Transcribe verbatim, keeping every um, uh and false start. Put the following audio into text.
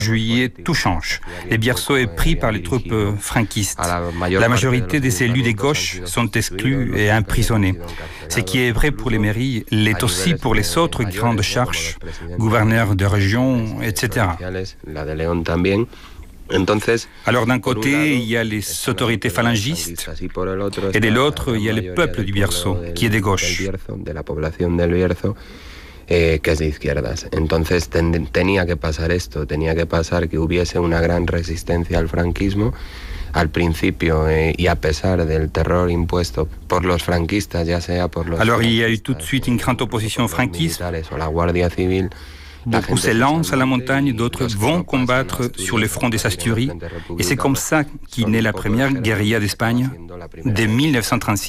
juillet, tout change. Le Bierzo est pris par les troupes franquistes. La majorité des élus des gauches sont exclus et emprisonnés. Ce qui est vrai pour les mairies l'est aussi pour les autres grandes charges, gouverneurs de région, et cetera. Alors d'un côté, il y a les autorités phalangistes et de l'autre, il y a le peuple du Bierzo, qui est de gauche. Eh, que es de izquierdas. Entonces ten, tenía que pasar esto, tenía que pasar que hubiese una gran resistencia al franquismo al principio eh, y a pesar del terror impuesto por los franquistas, ya sea por los... Alors il y a eu tout de suite une grande opposition au franquisme. O la Guardia Civil. Beaucoup se lancent à la montagne, d'autres vont combattre sur le front des Asturies. Et c'est comme ça qu'est née la première guérilla d'Espagne dès mille neuf cent trente-six.